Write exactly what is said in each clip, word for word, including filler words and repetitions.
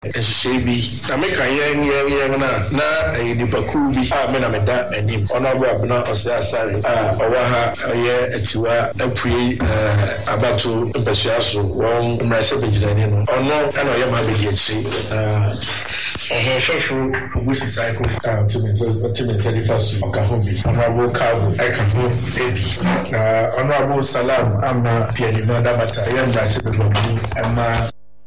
Shebi, I make a young, young, young, na a Nipaku be a man of that and him. Honorable Abuna or Sari, ah, Owaha, a year at Tua, a pre Abatu, Basiaso, one Mrasabijan, or no, and I am happy to see. Uh, I have which is cycle to me, to me, thirty-first of Kahombi, Honorable Kabu, I can move baby. Honorable Salam, I'm a piano, Damata, I am Rasabi, and my.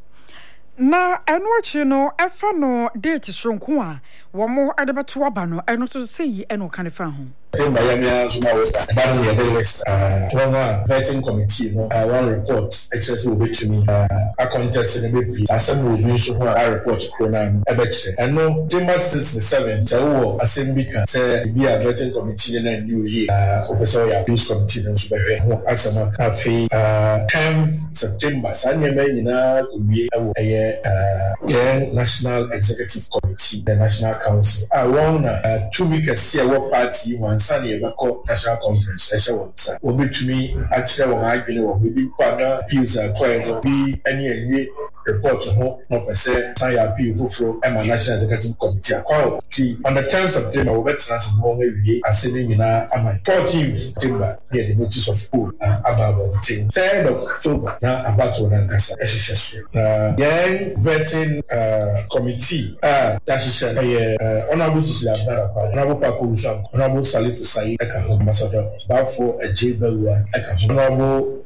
Na enwachi no efa no date sonko a wo mo adebeto aba no eno to sei eno kan fa ho in Miami as well with that list uh one vetting committee no uh, one report excess will be to me uh a contest in the baby assembly will be so a report corona ebeche and no December sixty-seven so assembly can say be a vetting committee na new year uh officer ya peace committee no so be ho asama cafe uh tenth September sanya me nyina owie e uh yeah national executive committee the national council I want uh two weeks here what party one Sunday Bako National Conference, I shall say. Will be to me, actually, when I get will be partner, peace, and quiet, be any report to home, not per se, sign appeal for Emma National Executive Committee. On the tenth of September, we'll bet us in one way, as sitting in our fourteenth September, here the notice of school about the thing. third of October, now about one and as a session. Then, vetting committee, uh, that's a honorable Susan, honorable Paku, honorable Salif. Say eka ambassador bafo ejebelwa eka honorable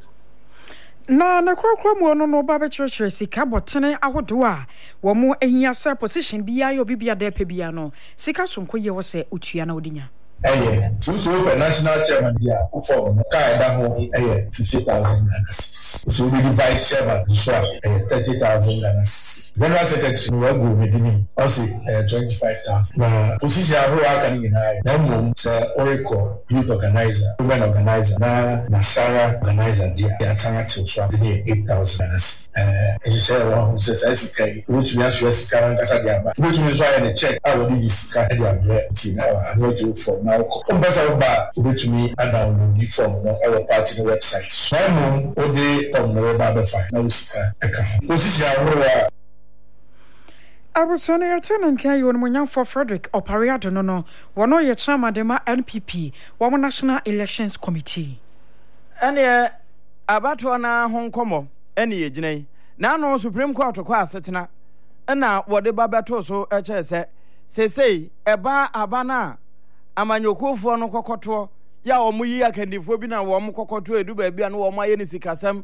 na na kwakwa mu no no ba be church sika botene ahodo a wo mu ehia sa position bia yo bibia da pe bia no sika sonko ye wo se otua na odinya eh so so national chairman dia for no kai da ho eh fifty thousand so the vice chairman so eh thirty thousand General Secretary we go medini also uh, twenty-five thousand. Na position aho aka ni na na mum say Oracle youth organizer, women organizer, na Nasara organizer dia ya tanga till so dey eight thousand. Eh e say one say S K which we assure sika ran kasa dia ba. Which we so I check how we this sika dia bre ti na I no do for now. Ambassador ba which me download the form on our party website. So mum o dey from no ba be fine. Na sika eka. Position aho I was on a tenant care you and for Frederick Opariado no no, one of your chairman dema N P P, one National Elections Committee. Any about one Hong Kong, any age, now no Supreme Court of Quassetna, and now what the Babatoso H S say, say, a bar abana, a manoko for no cocoto, ya or muya can defobina, warm cocoto, do baby and warm my any sicasam,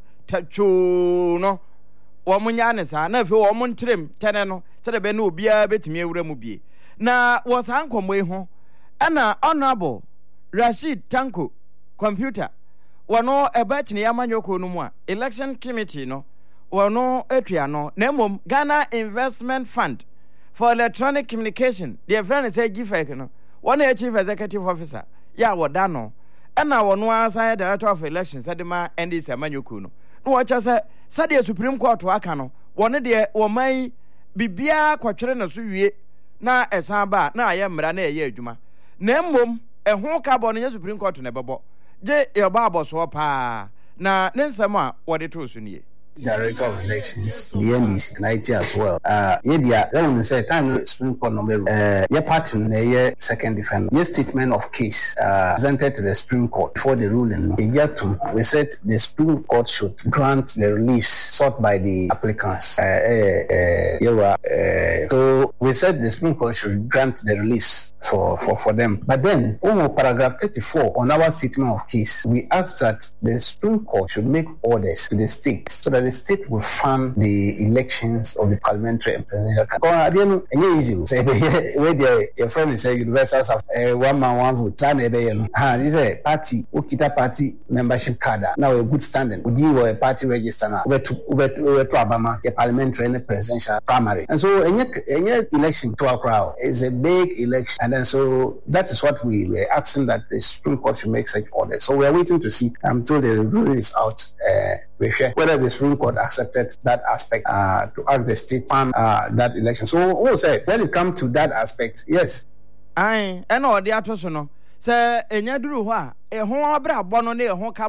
tachu no. Womunyanesa na fe womon trem tene no se de be no obia betimi awura mu bie na was ankomwe ho ana honorable Rashid Tanko computer wono ebachine yamanyoko no mu a election committee no wono atua no na mom Ghana Investment Fund for Electronic Communication the friend say G F E C no wono chief executive officer ya woda no ana wono aside director of elections adema N D C amanyoko no no wacha say Sadia Supreme Court aka no wone de wo man bibia kwatwere na so wie na esan ba na aye mra na eye adwuma na mmom ehwo ka bo no Supreme Court na bebo je e ba aboso pa na ne nsem a wode to so nie Director of Elections, the N D C, and I T as well. Uh, yeah, yeah, that one say time Supreme Court number. Uh, yeah, party, yeah, second defender. Yeah, statement of case uh, presented to the Supreme Court before the ruling. Yeah, to we said the Supreme Court should grant the reliefs sought by the applicants. Uh, uh, uh, yeah, uh, so we said the Supreme Court should grant the reliefs for for for them. But then, over paragraph thirty-four on our statement of case, we asked that the Supreme Court should make orders to the state so that the state will fund the elections of the parliamentary and presidential campaign. It's easy. Say where your friend is saying universities have uh, one man one vote. Ah, this is a party. Ukita party membership card. Now a good standing. We do a party register now. We to we to Obama the parliamentary and the presidential primary. And so any any election to our crowd is a big election. And then so that is what we were asking that the Supreme Court should make such orders. So we are waiting to see. I'm told the ruling is out. Uh, whether the Supreme Court accepted that aspect uh, to ask the state fund uh, that election. So we'll say when it comes to that aspect, yes. Aye, and all the atos no. Say enya duru ho a e ho abra bo no na e ho ka